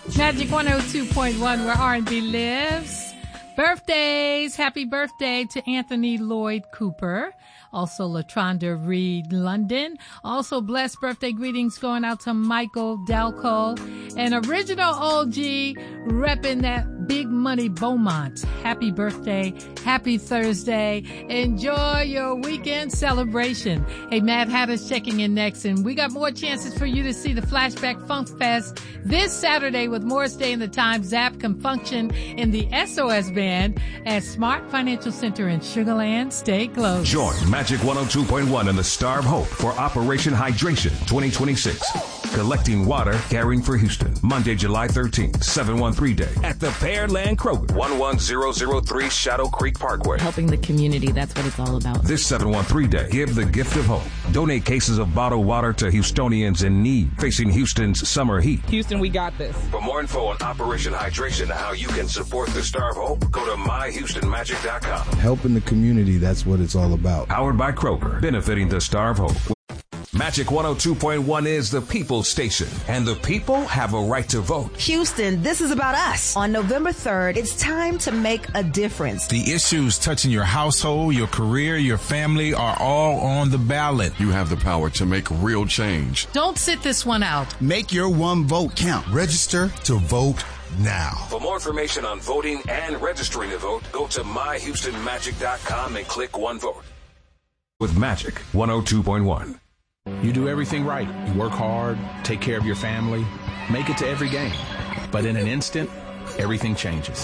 Magic 102.1, where R&B lives. Birthdays. Happy birthday to Anthony Lloyd Cooper. Also, LaTronda Reed London. Also, blessed birthday greetings going out to Michael Delco. And original OG repping that Big Money Beaumont. Happy birthday. Happy Thursday. Enjoy your weekend celebration. Hey, Mad Hatter's checking in next, and we got more chances for you to see the Flashback Funk Fest this Saturday with Morris Day and the Time Zap can function in the SOS Band at Smart Financial Center in Sugar Land. Stay close. Join Magic 102.1 and the Star of Hope for Operation Hydration 2026. Collecting water, caring for Houston. Monday, July 13th, 713 Day at the Pearland Kroger, 11003 Shadow Creek Parkway. Helping the community, that's what it's all about. This 713 Day, give the gift of hope. Donate cases of bottled water to Houstonians in need facing Houston's summer heat. Houston, we got this. For more info on Operation Hydration and how you can support the Star of Hope, go to myhoustonmagic.com. Helping the community, that's what it's all about. Powered by Kroger, benefiting the Star of Hope. Magic 102.1 is the People's Station, and the people have a right to vote. Houston, this is about us. On November 3rd, it's time to make a difference. The issues touching your household, your career, your family are all on the ballot. You have the power to make real change. Don't sit this one out. Make your one vote count. Register to vote now. For more information on voting and registering to vote, go to myhoustonmagic.com and click One Vote. With Magic 102.1. You do everything right. You work hard, take care of your family, make it to every game. But in an instant, everything changes.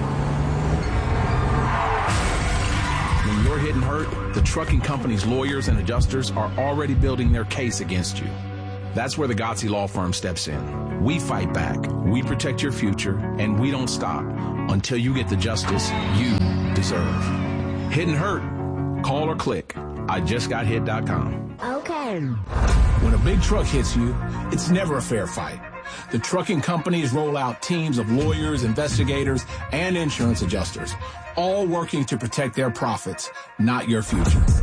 When you're hit and hurt, the trucking company's lawyers and adjusters are already building their case against you. That's where the Gotzi Law Firm steps in. We fight back, we protect your future, and we don't stop until you get the justice you deserve. Hit and hurt? Call or click IJustGotHit.com. Okay. When a big truck hits you, it's never a fair fight. The trucking companies roll out teams of lawyers, investigators, and insurance adjusters, all working to protect their profits, not your future.